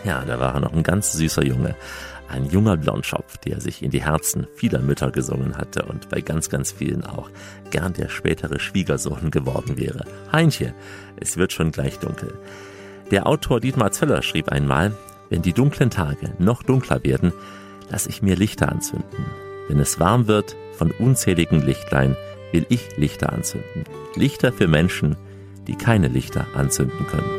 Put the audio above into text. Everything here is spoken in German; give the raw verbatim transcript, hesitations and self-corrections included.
Ja, da war er noch ein ganz süßer Junge. Ein junger Blondschopf, der sich in die Herzen vieler Mütter gesungen hatte und bei ganz, ganz vielen auch gern der spätere Schwiegersohn geworden wäre. Heinche, es wird schon gleich dunkel. Der Autor Dietmar Zöller schrieb einmal: Wenn die dunklen Tage noch dunkler werden, lass ich mir Lichter anzünden. Wenn es warm wird von unzähligen Lichtlein, will ich Lichter anzünden. Lichter für Menschen, die keine Lichter anzünden können.